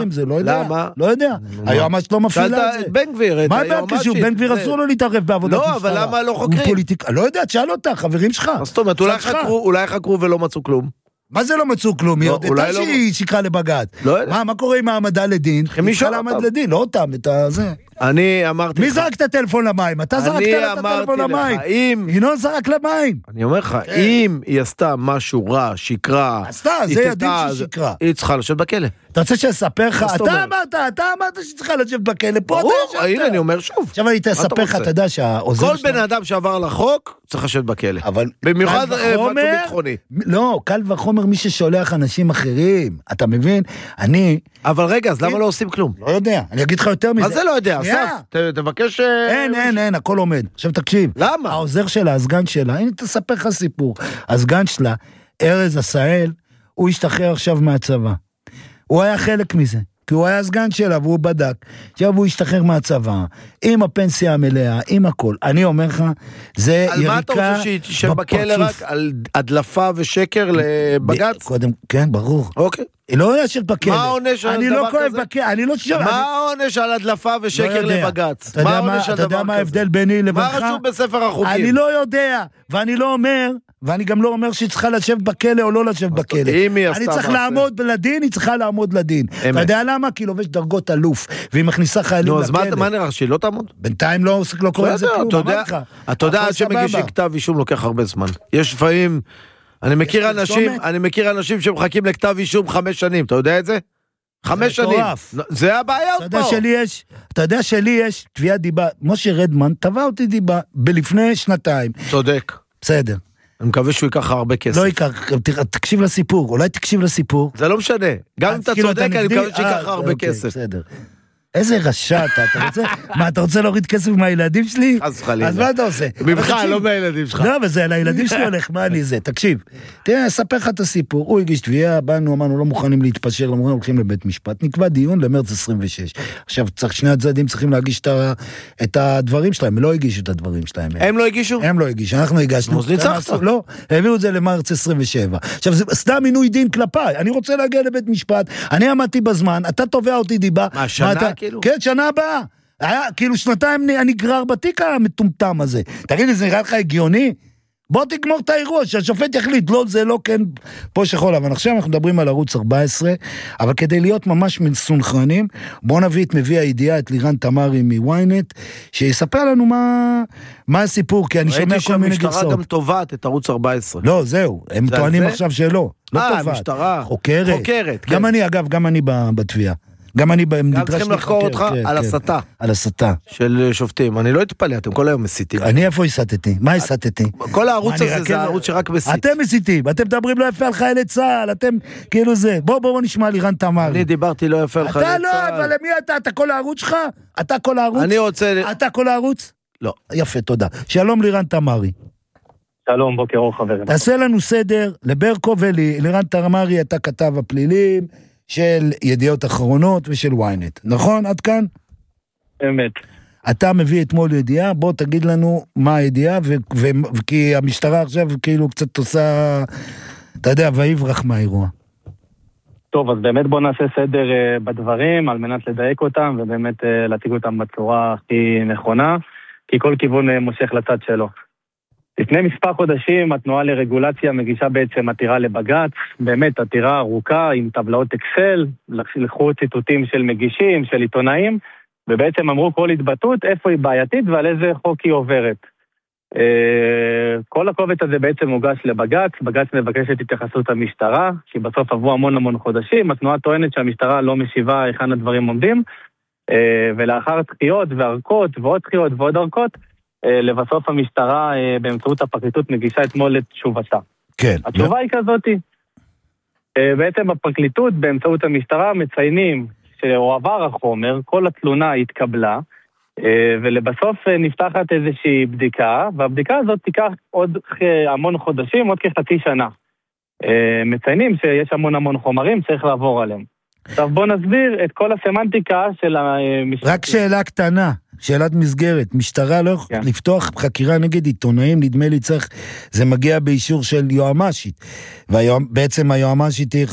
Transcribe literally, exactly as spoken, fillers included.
עם זה, לא יודע. למה? לא יודע. היועמ"ש לא מפעילה את זה. שאלת בן גביר, את מה הבעיה קשור? בן גביר אסור לו להתערב בעבודת משטרה. לא, אבל למה לא חוקרים? לא יודע, תשאל אותה, חברים שלך. זאת אומרת, אולי חקרו ולא מצאו כלום. מה זה לא מצאו כלום? היא הודתה שהיא שיקרה לבג"ץ. מה קורה עם העמדה לדין? היא צריכה לעמד לדין, לא אותם, את הזה. אני אמרתי לך. מי זרק את הטלפון למים? אתה זרקת את הטלפון למים. ינון זרק למים. אני אומר לך, אם היא עשתה משהו רע, שיקרה, עשתה, זה ידין ששיקרה. היא צריכה לשבת בכלא. אתה רוצה שאספר לך? אתה אמרת, אתה אמרת שצריכה לשבת בכלא. ברור, הנה אני אומר שוב. עכשיו אני אספר לך, אתה יודע שהעוזר כל בן אדם שעבר לחוק צריך לשבת בכלא. במיוחד משהו ביטחוני. לא, קל וחומר מי ששולח אנשים אחרים. אתה מבין? אני... אבל רגע, אז למה לא עושים כלום? לא יודע, אני אגיד לך יותר מזה. מה זה לא יודע? אסף, תבקש... אין, אין, אין, הכל עומד. עכשיו תקשיב. למה? העוזר שלה, הסגן שלה, הנה תספר לך סיפור. הסגן שלה, ארז עשאל, הוא השתחרר עכשיו מהצבא. הוא היה חלק מזה, כי הוא היה הסגן שלה והוא בדק. עכשיו הוא השתחרר מהצבא, עם הפנסיה המלאה, עם הכל. אני אומר לך, זה יריקה בפרצוף. על מה אתה רוצה שישב בכלא רק? על הדלפה ושקר לבג"ץ? קודם, כן, ברור. אוקיי. היא לא ישב בכלא. מה העונש על דבר כזה? אני לא שואל. מה העונש על הדלפה ושקר לבג"ץ? אתה יודע מה ההבדל ביני לבנך? מה רשום בספר החוקים? אני לא יודע, ואני לא אומר, ואני גם לא אומר שהיא צריכה לשבת בכלא או לא לשבת בכלא. אני צריך לעמוד לדין, היא צריכה לעמוד לדין. אתה יודע למה? כי לובש דרגות אלוף, והיא מכניסה חיילים לכלא. אז מה נראה, שהיא לא תעמוד? בינתיים לא קורה לזה כלום. אתה יודע שמגישים כתב אישום לוקח הרבה זמן. יש לפעמים אני מכיר אנשים, אני מכיר אנשים שמחכים לכתב אישום חמש שנים, אתה יודע את זה? חמש שנים. זה הבעיה פה. אתה יודע שלי יש, אתה יודע שלי יש תביעת דיבה, משה רדמן תבע אותי דיבה בלפני שנתיים. צודק. בסדר. אני מקווה שהוא ייקח הרבה כסף. לא ייקח, תקשיב לסיפור, אולי תקשיב לסיפור. זה לא משנה. גם אם אתה צודק, אני מקווה שייקח הרבה כסף. בסדר. איזה רשע אתה, אתה רוצה, מה, אתה רוצה להוריד כסף מהילדים שלי? אז חלילה. אז מה אתה עושה? ממך, לא מהילדים שלך. לא, אבל זה, לילדים שלי הולך, מה אני זה? תקשיב, תראה, אספר לך את הסיפור, הוא הגיש תביעה, באנו, אמרנו, לא מוכנים להתפשר, לא מוכנים, הולכים לבית משפט, נקבע דיון למרץ עשרים ושש. עכשיו, שני הצדדים צריכים להגיש את הדברים שלהם, הם לא הגישו את הדברים שלהם. הם לא הגישו? הם לא הגישו, אנחנו הגשנו. אז ניצחת. לא, העבירו את זה למרץ עשרים ושבע. עכשיו, זה סתם מינוי דין כלפיי. אני רוצה להגיע לבית משפט, אני עמדתי בזמן, אתה תובע אותי דיבה. מה, שנה כאילו? כן, שנה הבאה. היה, כאילו שנתיים אני גרר בתיק המטומטם הזה. תגיד לי, זה נראה לך הגיוני? בוא תגמור את האירוע, שהשופט יחליט, לא, זה לא, כן, פה שחול. אבל עכשיו אנחנו מדברים על ערוץ ארבע עשרה, אבל כדי להיות ממש מסונכרנים, בוא נביא את מביא הידיעה, את לירן תמרי מוויינט, שיספר לנו מה, מה הסיפור, כי אני שומע כל מיני גרסאות. המשטרה גם תובעת את ערוץ ארבע עשרה. לא, זהו, הם טוענים עכשיו שלא. לא תובעת. המשטרה. חוקרת. חוקרת, גם אני, אגב, גם אני בתביעה. גם אני גם צריכים לחקור אותך על הסתה. על הסתה. של שופטים. אני לא אתפלא, אתם כל היום מסיתים. אני איפה הסתתי? מה הסתתי? כל הערוץ הזה זה הערוץ שרק מסית. אתם מסיתים, אתם מדברים לא יפה על חיילי צה"ל, אתם כאילו זה. בוא בוא נשמע לירן תמרי. אני דיברתי לא יפה על חיילי צה"ל. אתה לא, אבל למי אתה? אתה כל הערוץ שלך? אתה כל הערוץ? אני רוצה... אתה כל הערוץ? לא. יפה, תודה. שלום לירן תמרי. שלום, בוקר אור חברים. תעשה לנו סדר, לברקו ולי, לירן תמרי, אתה כתב הפלילים, של ידיעות אחרונות ושל וויינט, נכון? עד כאן? אמת. אתה מביא אתמול ידיעה, בוא תגיד לנו מה הידיעה, כי המשטרה עכשיו כאילו קצת עושה, אתה יודע, ויברח מהאירוע. טוב, אז באמת בוא נעשה סדר בדברים, על מנת לדייק אותם, ובאמת להציג אותם בצורה הכי נכונה, כי כל כיוון מושך לצד שלו. לפני מספר חודשים התנועה לרגולציה מגישה בעצם עתירה לבג"ץ, באמת עתירה ארוכה עם טבלאות אקסל, לקחו ציטוטים של מגישים, של עיתונאים, ובעצם אמרו כל התבטאות איפה היא בעייתית ועל איזה חוק היא עוברת. כל הקובץ הזה בעצם מוגש לבג"ץ, בג"ץ מבקש את התייחסות המשטרה, כי בסוף עברו המון המון חודשים, התנועה טוענת שהמשטרה לא משיבה היכן הדברים עומדים, ולאחר דחיות וארכות ועוד דחיות ועוד ארכות, לבסוף המשטרה באמצעות הפרקליטות מגישה אתמול את תשובתה. כן. התשובה היא כזאת. בעצם הפרקליטות באמצעות המשטרה מציינים שהועבר החומר, כל התלונה התקבלה, ולבסוף נפתחת איזושהי בדיקה, והבדיקה הזאת תיקח עוד המון חודשים, עוד כחצי שנה. מציינים שיש המון המון חומרים, צריך לעבור עליהם. עכשיו בוא נסביר את כל הסמנטיקה של המשטרה. רק שאלה קטנה. שאלת מסגרת, משטרה לא יכולה yeah. לפתוח חקירה נגד עיתונאים, נדמה לי צריך, זה מגיע באישור של יועמשית, ובעצם היועמשית היא